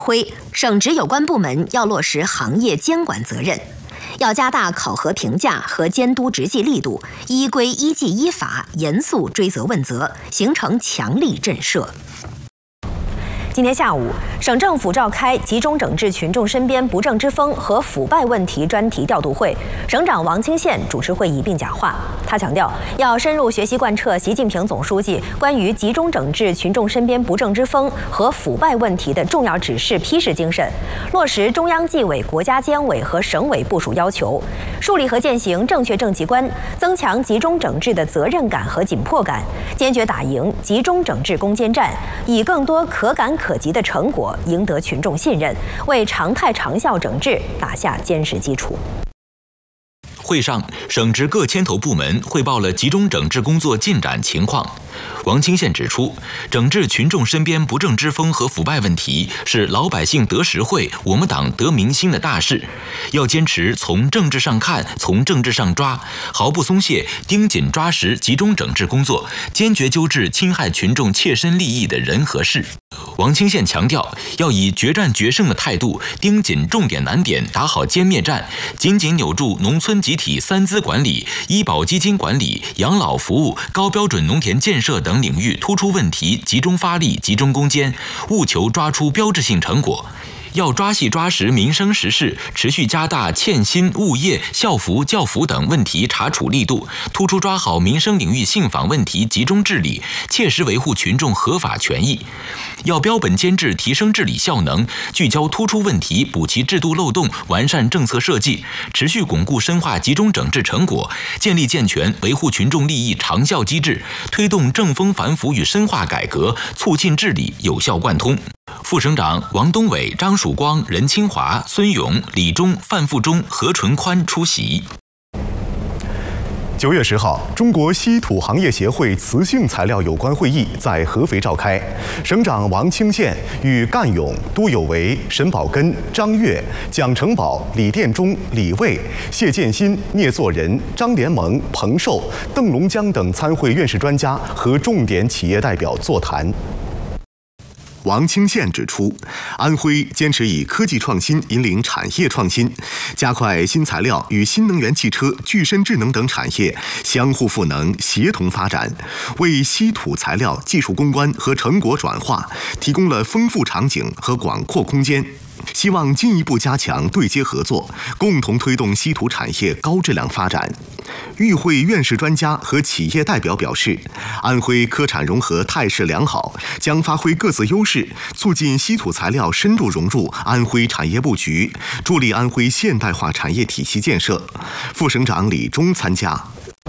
辉，省直有关部门要落实行业监管责任，要加大考核评价和监督执纪力度，依规依纪依法严肃追责问责，形成强力震慑。今天下午，省政府召开集中整治群众身边不正之风和腐败问题专题调度会，省长王清县主持会议并讲话。他强调，要深入学习贯彻习近平总书记关于集中整治群众身边不正之风和腐败问题的重要指示批示精神，落实中央纪委、国家监委和省委部署要求，树立和践行正确政绩观，增强集中整治的责任感和紧迫感，坚决打赢集中整治攻坚战，以更多可感可及的成果赢得群众信任，为常态长效整治打下坚实基础。 会上，省直各牵头部门汇报了集中整治工作进展情况。王清县指出，整治群众身边不正之风和腐败问题是老百姓得实惠、我们党得民心的大事，要坚持从政治上看、从政治上抓，毫不松懈，盯紧抓实集中整治工作，坚决纠治侵害群众切身利益的人和事。王清县强调，要以决战决胜的态度，盯紧重点难点，打好歼灭战，紧紧扭住农村集体三资管理、医保基金管理、养老服务、高标准农田建设等领域突出问题，集中发力、集中攻坚，务求抓出标志性成果。要抓细抓实民生实事，持续加大欠薪、物业、校服、教辅等问题查处力度，突出抓好民生领域信访问题集中治理，切实维护群众合法权益。要标本兼治，提升治理效能，聚焦突出问题，补齐制度漏洞，完善政策设计，持续巩固深化集中整治成果，建立健全维护群众利益长效机制，推动正风反腐与深化改革，促进治理有效贯通。副省长王东伟、张曙光、任清华、孙勇、李忠、范富忠、何纯宽出席。 9月10号，中国稀土行业协会磁性材料有关会议在合肥召开。省长王清县与干勇、都有为、沈宝根、张悦、蒋成宝、李殿中、李卫、谢建新、聂作仁、张连盟、彭寿、邓龙江等参会院士专家和重点企业代表座谈。王清县指出，安徽坚持以科技创新引领产业创新，加快新材料与新能源汽车、具身智能等产业相互赋能、协同发展，为稀土材料技术攻关和成果转化提供了丰富场景和广阔空间。希望进一步加强对接合作，共同推动稀土产业高质量发展。与会院士专家和企业代表表示，安徽科产融合态势良好，将发挥各自优势，促进稀土材料深入融入安徽产业布局，助力安徽现代化产业体系建设。副省长李忠参加。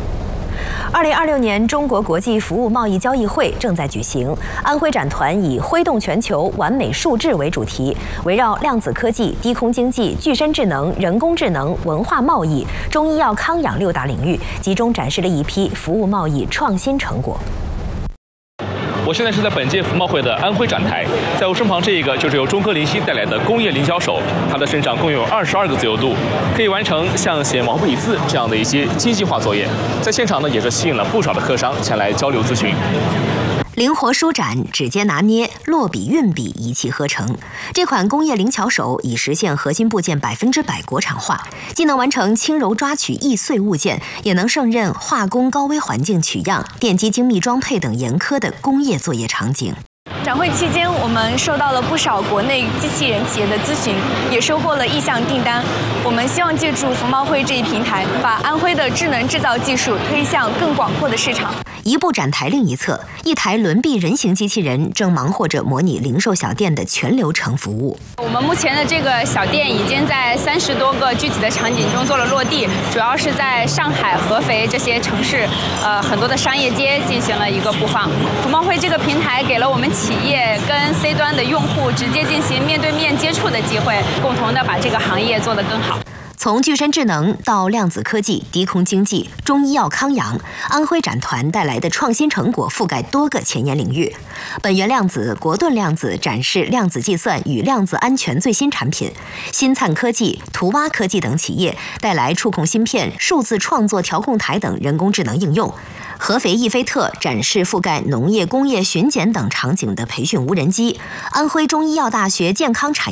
2026年中国国际服务贸易交易会正在举行，安徽展团以挥动全球完美数智为主题，围绕量子科技、低空经济、具身智能、人工智能、文化贸易、中医药康养6大领域，集中展示了一批服务贸易创新成果。 我现在是在本届服贸会的安徽展台，在我身旁这一个就是由中科灵犀带来的工业零交手，它的身上共有22个自由度，可以完成像写毛笔字这样的一些精细化作业。在现场呢，也是吸引了不少的客商前来交流咨询。 灵活舒展、指尖拿捏、落笔运笔一气呵成。这款工业灵巧手已实现核心部件100%国产化，既能完成轻柔抓取易碎物件，也能胜任化工高危环境取样、电机精密装配等严苛的工业作业场景。 展会期间，我们受到了不少国内机器人企业的咨询，也收获了意向订单。我们希望借助服贸会这一平台，把安徽的智能制造技术推向更广阔的市场。 一部展台另一侧，一台轮臂人形机器人正忙活着模拟零售小店的全流程服务。 我们目前的这个小店已经在30多个具体的场景中做了落地，主要是在上海、合肥这些城市，很多的商业街进行了一个布放。服贸会这个平台给了我们企业跟 C 端的用户直接进行面对面接触的机会，共同的把这个行业做得更好。 从具身智能到量子科技、低空经济、中医药康养，安徽展团带来的创新成果覆盖多个前沿领域。本源量子、国盾量子展示量子计算与量子安全最新产品，新灿科技、图蛙科技等企业带来触控芯片、数字创作调控台等人工智能应用。合肥易飞特展示覆盖农业、工业巡检等场景的培训无人机。安徽中医药大学健康产业